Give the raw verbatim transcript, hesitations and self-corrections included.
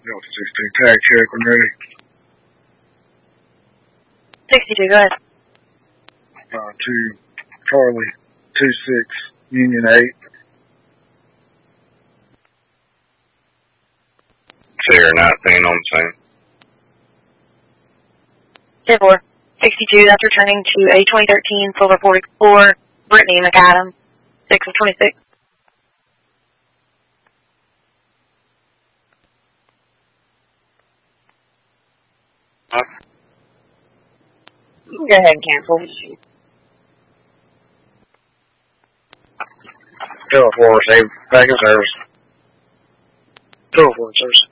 Delta sixteen, tag check when ready. sixty-two, go ahead. Uh, to Charlie, two six, Union eight. Sierra nineteen on the same. ten four. sixty-two, that's returning to A twenty thirteen, Silver forty-four, Brittany McAdam, six of twenty-six. Huh? Go ahead and cancel. Delta four, save back in service. Delta four, service.